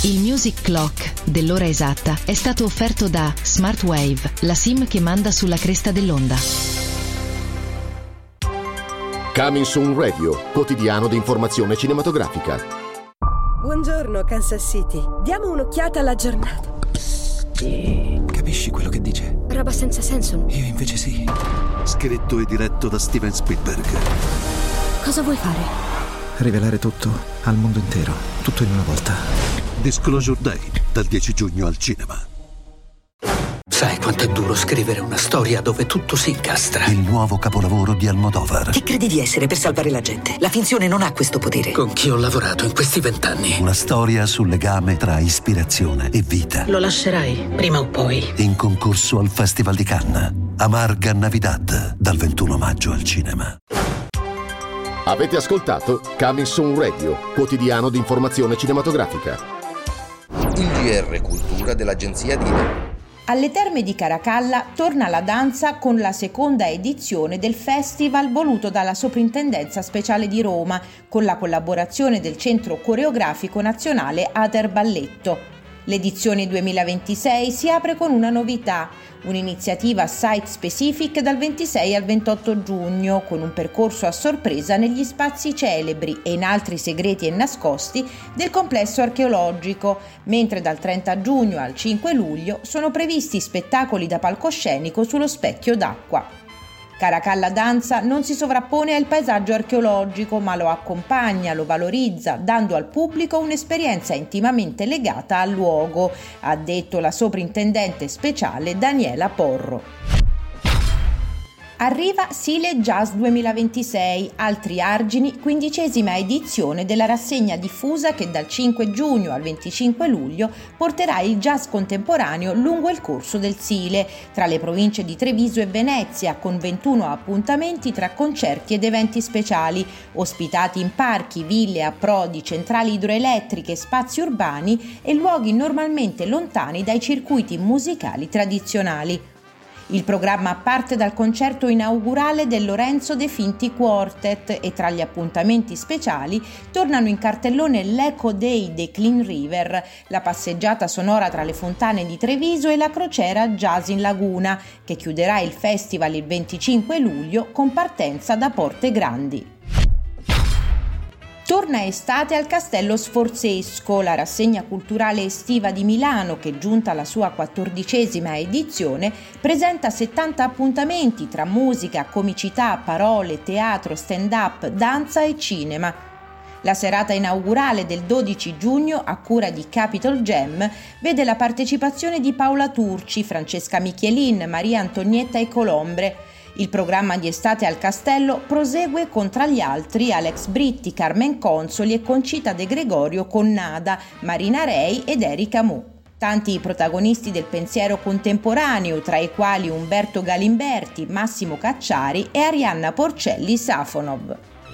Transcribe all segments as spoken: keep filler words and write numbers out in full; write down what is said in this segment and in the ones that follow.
Il Music Clock dell'ora esatta è stato offerto da Smartwave, la SIM che manda sulla cresta dell'onda. Coming Soon Radio, quotidiano di informazione cinematografica. Buongiorno Kansas City, diamo un'occhiata alla giornata. Capisci quello che dice? Roba senza senso. Io invece sì. Scritto e diretto da Steven Spielberg. Cosa vuoi fare? Rivelare tutto al mondo intero, tutto in una volta. Disclosure Day, dal dieci giugno al cinema. Sai quanto è duro scrivere una storia dove tutto si incastra? Il nuovo capolavoro di Almodovar. Chi credi di essere per salvare la gente? La finzione non ha questo potere. Con chi ho lavorato in questi vent'anni? Una storia sul legame tra ispirazione e vita. Lo lascerai, prima o poi. In concorso al Festival di Cannes. Amarga Navidad, dal ventuno maggio al cinema. Avete ascoltato Coming Soon Radio, quotidiano di informazione cinematografica. Il G R Cultura dell'agenzia Dine. Alle Terme di Caracalla torna la danza con la seconda edizione del festival voluto dalla Soprintendenza Speciale di Roma, con la collaborazione del Centro Coreografico Nazionale Ader Balletto. L'edizione duemilaventisei si apre con una novità, un'iniziativa site specific dal ventisei al ventotto giugno, con un percorso a sorpresa negli spazi celebri e in altri segreti e nascosti del complesso archeologico, mentre dal trenta giugno al cinque luglio sono previsti spettacoli da palcoscenico sullo specchio d'acqua. Caracalla Danza non si sovrappone al paesaggio archeologico, ma lo accompagna, lo valorizza, dando al pubblico un'esperienza intimamente legata al luogo, ha detto la soprintendente speciale Daniela Porro. Arriva Sile Jazz duemilaventisei, altri argini, quindicesima edizione della rassegna diffusa che dal cinque giugno al venticinque luglio porterà il jazz contemporaneo lungo il corso del Sile, tra le province di Treviso e Venezia, con ventuno appuntamenti tra concerti ed eventi speciali, ospitati in parchi, ville, approdi, centrali idroelettriche, spazi urbani e luoghi normalmente lontani dai circuiti musicali tradizionali. Il programma parte dal concerto inaugurale del Lorenzo De Finti Quartet e tra gli appuntamenti speciali tornano in cartellone l'Eco Day de Clean River, la passeggiata sonora tra le fontane di Treviso e la crociera Jazz in Laguna, che chiuderà il festival il venticinque luglio con partenza da Porte Grandi. Torna estate al Castello Sforzesco, la rassegna culturale estiva di Milano che, giunta alla sua quattordicesima edizione, presenta settanta appuntamenti tra musica, comicità, parole, teatro, stand-up, danza e cinema. La serata inaugurale del dodici giugno, a cura di Capitol Jam, vede la partecipazione di Paola Turci, Francesca Michelin, Maria Antonietta e Colombre. Il programma di estate al Castello prosegue con, tra gli altri, Alex Britti, Carmen Consoli e Concita De Gregorio con Nada, Marina Rei ed Erika Mu. Tanti i protagonisti del pensiero contemporaneo, tra i quali Umberto Galimberti, Massimo Cacciari e Arianna Porcelli Safonov.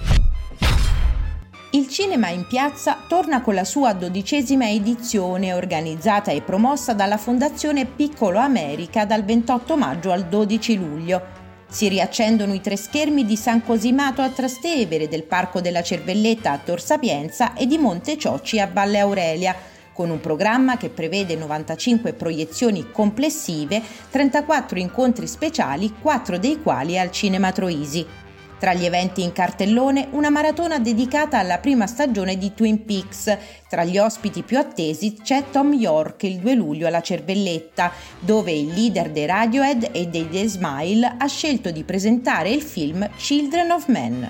Il Cinema in Piazza torna con la sua dodicesima edizione, organizzata e promossa dalla Fondazione Piccolo America dal ventotto maggio al dodici luglio. Si riaccendono i tre schermi di San Cosimato a Trastevere, del Parco della Cervelletta a Tor Sapienza e di Monte Ciocci a Valle Aurelia, con un programma che prevede novantacinque proiezioni complessive, trentaquattro incontri speciali, quattro dei quali al Cinema Troisi. Tra gli eventi in cartellone, una maratona dedicata alla prima stagione di Twin Peaks. Tra gli ospiti più attesi c'è Tom York il due luglio alla Cervelletta, dove il leader dei Radiohead e dei The Smile ha scelto di presentare il film Children of Men.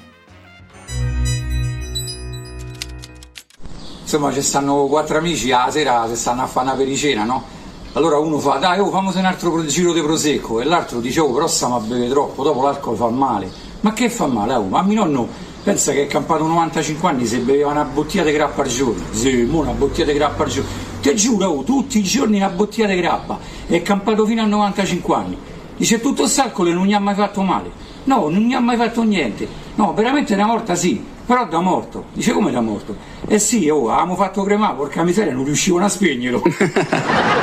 Insomma, ci stanno quattro amici alla sera, se stanno a fare una pericena, no? Allora uno fa, dai, oh, fammi un altro giro di prosecco, e l'altro dice, oh, però stiamo a bere troppo, dopo l'alcol fa male. Ma che fa male? Oh, ma mio nonno pensa che è campato novantacinque anni se beveva una bottiglia di grappa al giorno. Sì, mo una bottiglia di grappa al giorno. Ti giuro, oh, tutti i giorni una bottiglia di grappa. È campato fino a novantacinque anni. Dice, tutto s'alcol e non gli ha mai fatto male. No, non gli ha mai fatto niente. No, veramente una morta sì, però da morto. Dice, come da morto? Eh sì, oh, avevamo fatto cremare, porca miseria, non riuscivano a spegnerlo.